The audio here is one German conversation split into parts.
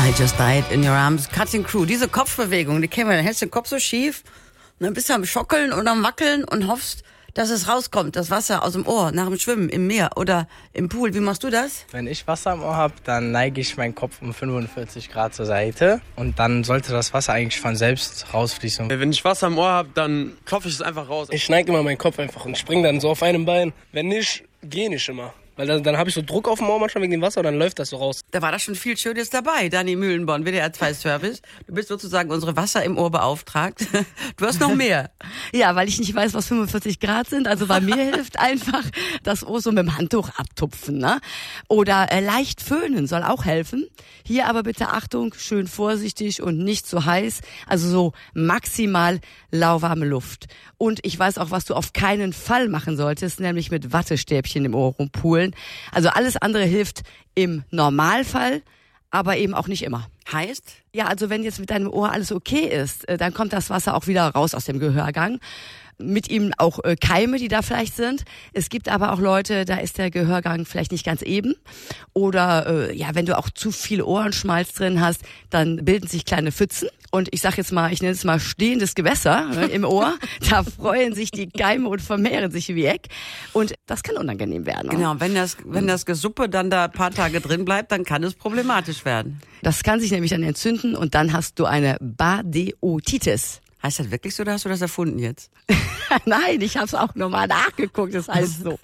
I Just Died in Your Arms, Cutting Crew. Diese Kopfbewegung, die kennen wir. Dann hältst du den Kopf so schief und dann bist du am Schockeln und am Wackeln und hoffst, dass es rauskommt, das Wasser aus dem Ohr, nach dem Schwimmen im Meer oder im Pool. Wie machst du das? Wenn ich Wasser im Ohr habe, dann neige ich meinen Kopf um 45 Grad zur Seite und dann sollte das Wasser eigentlich von selbst rausfließen. Wenn ich Wasser im Ohr habe, dann klopfe ich es einfach raus. Ich neige immer meinen Kopf einfach und springe dann so auf einem Bein. Wenn nicht, gehe ich immer. Weil dann habe ich so Druck auf dem Ohr manchmal wegen dem Wasser und dann läuft das so raus. Da war da schon viel Schönes dabei. Dani Mühlenborn, WDR 2 Service. Du bist sozusagen unsere Wasser im Ohr beauftragt. Du hast noch mehr. Ja, weil ich nicht weiß, was 45 Grad sind. Also bei mir hilft einfach das Ohr so mit dem Handtuch abtupfen, ne? Oder leicht föhnen soll auch helfen. Hier aber bitte Achtung, schön vorsichtig und nicht zu heiß. Also so maximal lauwarme Luft. Und ich weiß auch, was du auf keinen Fall machen solltest, nämlich mit Wattestäbchen im Ohr rumpulen. Also alles andere hilft im Normalfall, aber eben auch nicht immer. Heißt? Ja, also wenn jetzt mit deinem Ohr alles okay ist, dann kommt das Wasser auch wieder raus aus dem Gehörgang. Mit ihm auch Keime, die da vielleicht sind. Es gibt aber auch Leute, da ist der Gehörgang vielleicht nicht ganz eben. Oder ja, wenn du auch zu viel Ohrenschmalz drin hast, dann bilden sich kleine Pfützen. Und ich sag jetzt mal, ich nenne es mal stehendes Gewässer im Ohr. Da freuen sich die Keime und vermehren sich wie Eck. Und das kann unangenehm werden. Genau, wenn das Gesuppe dann da ein paar Tage drin bleibt, dann kann es problematisch werden. Das kann sich nämlich dann entzünden und dann hast du eine Badeotitis. Heißt das wirklich so, oder hast du das erfunden jetzt? Nein, ich habe es auch nochmal nachgeguckt, das heißt so.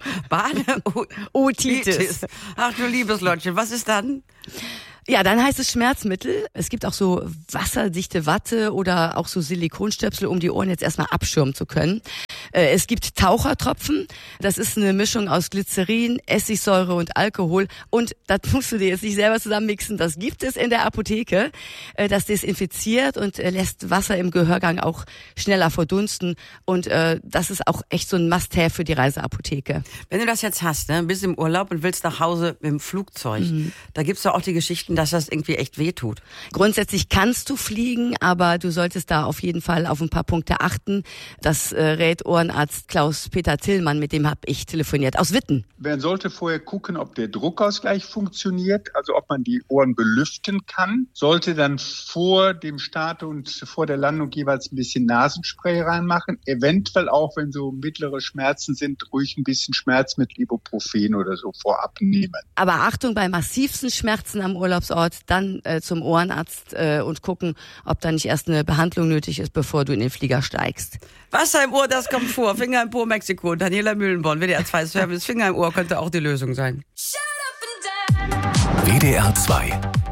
Badeotitis. Ach du liebes Leutchen, was ist dann? Ja, dann heißt es Schmerzmittel. Es gibt auch so wasserdichte Watte oder auch so Silikonstöpsel, um die Ohren jetzt erstmal abschirmen zu können. Es gibt Tauchertropfen. Das ist eine Mischung aus Glycerin, Essigsäure und Alkohol. Und das musst du dir jetzt nicht selber zusammenmixen. Das gibt es in der Apotheke. Das desinfiziert und lässt Wasser im Gehörgang auch schneller verdunsten. Und das ist auch echt so ein Must-have für die Reiseapotheke. Wenn du das jetzt hast, ne, bist im Urlaub und willst nach Hause mit dem Flugzeug, da gibt's doch auch die Geschichten, dass das irgendwie echt wehtut. Grundsätzlich kannst du fliegen, aber du solltest da auf jeden Fall auf ein paar Punkte achten. Das rät Ohrenarzt Klaus-Peter Tillmann, mit dem habe ich telefoniert, aus Witten. Man sollte vorher gucken, ob der Druckausgleich funktioniert, also ob man die Ohren belüften kann. Sollte dann vor dem Start und vor der Landung jeweils ein bisschen Nasenspray reinmachen. Eventuell auch, wenn so mittlere Schmerzen sind, ruhig ein bisschen Schmerzmittel, Ibuprofen oder so vorab nehmen. Aber Achtung, bei massivsten Schmerzen am Urlaubsort dann zum Ohrenarzt und gucken, ob da nicht erst eine Behandlung nötig ist, bevor du in den Flieger steigst. Wasser im Ohr, das kommt vor. Finger im Po, Mexiko. Daniela Mühlenborn, WDR 2 Service. Finger im Ohr könnte auch die Lösung sein. WDR 2